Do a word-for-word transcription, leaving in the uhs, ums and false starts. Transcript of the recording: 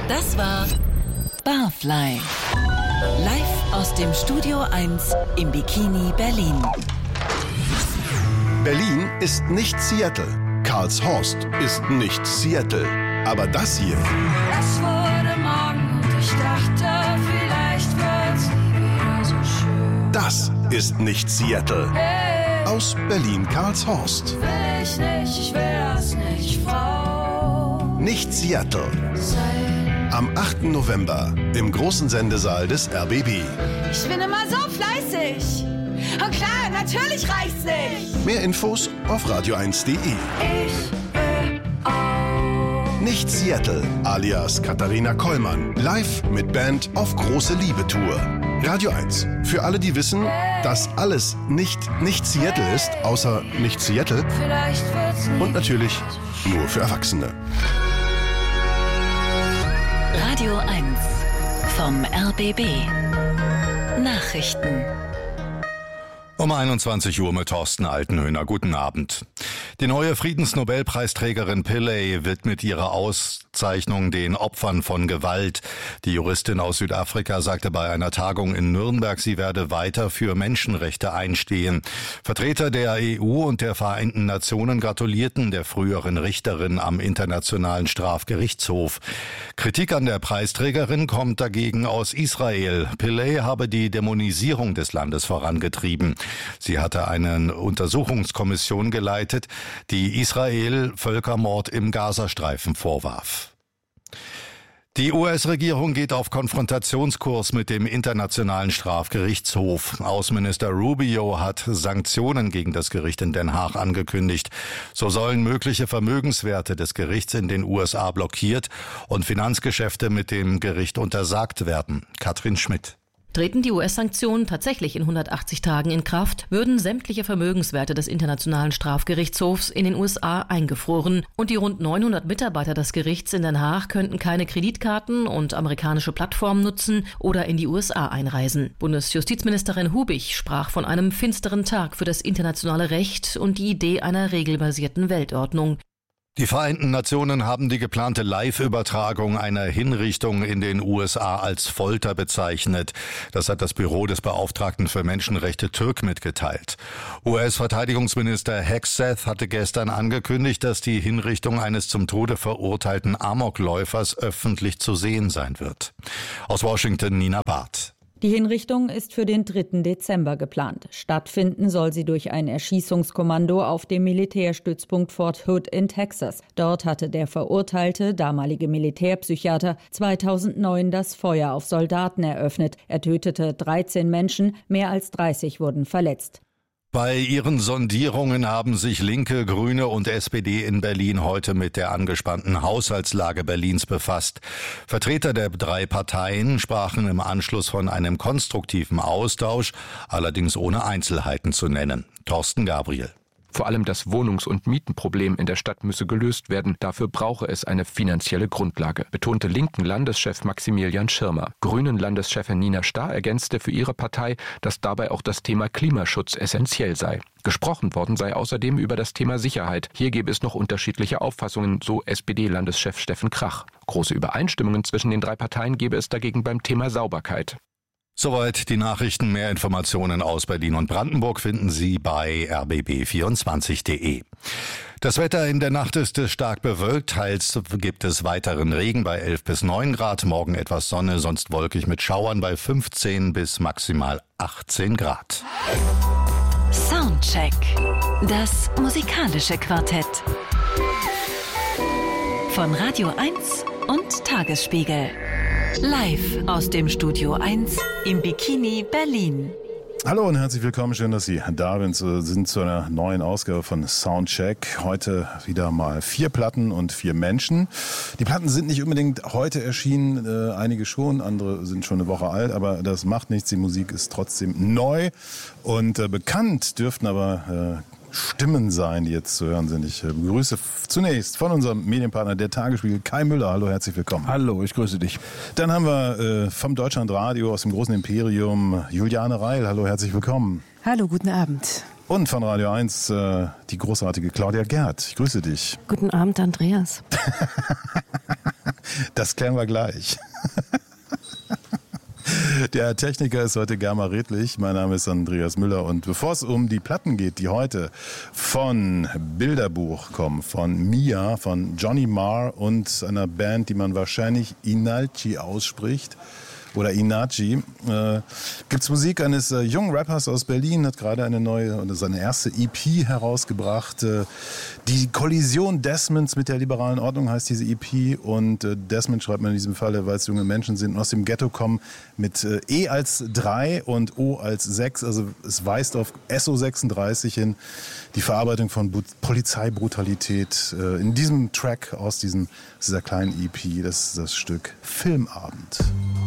Das war Barfly. Live aus dem Studio eins im Bikini Berlin. Berlin ist nicht Seattle. Karlshorst ist nicht Seattle. Aber das hier... Es wurde Morgen und ich dachte, vielleicht wird's nie wieder so schön. Das ist nicht Seattle. Hey, Aus Berlin-Karlshorst. will ich nicht, ich will das nicht, Frau. Nicht Seattle. Sein. Am achten November im großen Sendesaal des R B B. Ich bin immer so fleißig. Und klar, natürlich reicht's nicht. Mehr Infos auf radio eins punkt de. Ich will auch. Nicht Seattle, alias Katharina Kollmann. Live mit Band auf große Liebe-Tour. Radio eins. Für alle, die wissen, dass alles nicht nicht Seattle ist, außer nicht Seattle. Vielleicht wird's nie. Und natürlich nur für Erwachsene. Radio eins vom R B B. Nachrichten. Um einundzwanzig Uhr mit Thorsten Altenhöhner. Guten Abend. Die neue Friedensnobelpreisträgerin Pillay widmet ihre Auszeichnung den Opfern von Gewalt. Die Juristin aus Südafrika sagte bei einer Tagung in Nürnberg, sie werde weiter für Menschenrechte einstehen. Vertreter der E U und der Vereinten Nationen gratulierten der früheren Richterin am Internationalen Strafgerichtshof. Kritik an der Preisträgerin kommt dagegen aus Israel. Pillay habe die Dämonisierung des Landes vorangetrieben. Sie hatte eine Untersuchungskommission geleitet, die Israel Völkermord im Gazastreifen vorwarf. Die U S-Regierung geht auf Konfrontationskurs mit dem Internationalen Strafgerichtshof. Außenminister Rubio hat Sanktionen gegen das Gericht in Den Haag angekündigt. So sollen mögliche Vermögenswerte des Gerichts in den U S A blockiert und Finanzgeschäfte mit dem Gericht untersagt werden. Katrin Schmidt. Treten die U S-Sanktionen tatsächlich in hundertachtzig Tagen in Kraft, würden sämtliche Vermögenswerte des Internationalen Strafgerichtshofs in den U S A eingefroren und die rund neunhundert Mitarbeiter des Gerichts in Den Haag könnten keine Kreditkarten und amerikanische Plattformen nutzen oder in die U S A einreisen. Bundesjustizministerin Hubig sprach von einem finsteren Tag für das internationale Recht und die Idee einer regelbasierten Weltordnung. Die Vereinten Nationen haben die geplante Live-Übertragung einer Hinrichtung in den U S A als Folter bezeichnet. Das hat das Büro des Beauftragten für Menschenrechte Türk mitgeteilt. U S-Verteidigungsminister Hegseth hatte gestern angekündigt, dass die Hinrichtung eines zum Tode verurteilten Amokläufers öffentlich zu sehen sein wird. Aus Washington Nina Barth. Die Hinrichtung ist für den dritten Dezember geplant. Stattfinden soll sie durch ein Erschießungskommando auf dem Militärstützpunkt Fort Hood in Texas. Dort hatte der verurteilte, damalige Militärpsychiater, zweitausendneun das Feuer auf Soldaten eröffnet. Er tötete dreizehn Menschen, mehr als dreißig wurden verletzt. Bei ihren Sondierungen haben sich Linke, Grüne und S P D in Berlin heute mit der angespannten Haushaltslage Berlins befasst. Vertreter der drei Parteien sprachen im Anschluss von einem konstruktiven Austausch, allerdings ohne Einzelheiten zu nennen. Thorsten Gabriel. Vor allem das Wohnungs- und Mietenproblem in der Stadt müsse gelöst werden. Dafür brauche es eine finanzielle Grundlage, betonte linken Landeschef Maximilian Schirmer. Grünen Landeschefin Nina Starr ergänzte für ihre Partei, dass dabei auch das Thema Klimaschutz essentiell sei. Gesprochen worden sei außerdem über das Thema Sicherheit. Hier gebe es noch unterschiedliche Auffassungen, so S P D-Landeschef Steffen Krach. Große Übereinstimmungen zwischen den drei Parteien gebe es dagegen beim Thema Sauberkeit. Soweit die Nachrichten. Mehr Informationen aus Berlin und Brandenburg finden Sie bei r b b vierundzwanzig punkt de. Das Wetter in der Nacht ist stark bewölkt, teils gibt es weiteren Regen bei elf bis neun Grad, morgen etwas Sonne, sonst wolkig mit Schauern bei fünfzehn bis maximal achtzehn Grad. Soundcheck. Das musikalische Quartett. Von Radio eins und Tagesspiegel. Live aus dem Studio eins im Bikini Berlin. Hallo und herzlich willkommen, schön, dass Sie da sind zu einer neuen Ausgabe von Soundcheck. Heute wieder mal vier Platten und vier Menschen. Die Platten sind nicht unbedingt heute erschienen, äh, einige schon, andere sind schon eine Woche alt, aber das macht nichts, die Musik ist trotzdem neu und äh, bekannt dürften aber äh, Stimmen sein, die jetzt zu hören sind. Ich begrüße zunächst von unserem Medienpartner der Tagesspiegel Kai Müller. Hallo, herzlich willkommen. Hallo, ich grüße dich. Dann haben wir äh, vom Deutschlandradio aus dem großen Imperium Juliane Reil. Hallo, herzlich willkommen. Hallo, guten Abend. Und von Radio eins äh, die großartige Claudia Gerd. Ich grüße dich. Guten Abend, Andreas. Das klären wir gleich. Der Techniker ist heute Germa Redlich. Mein Name ist Andreas Müller. Und bevor es um die Platten geht, die heute von Bilderbuch kommen, von Mia, von Johnny Marr und einer Band, die man wahrscheinlich Inalci ausspricht, oder Inaci, äh, gibt's Musik eines äh, jungen Rappers aus Berlin, hat gerade eine neue, oder seine erste E P herausgebracht. Äh, die Kollision Desmonds mit der liberalen Ordnung heißt diese E P, und äh, Desmond schreibt man in diesem Falle, weil es junge Menschen sind und aus dem Ghetto kommen, mit äh, E als drei und O als sechs, also es weist auf S O sechsunddreißig hin, die Verarbeitung von Bu- Polizeibrutalität äh, in diesem Track aus diesem, dieser kleinen E P, das ist das Stück Filmabend.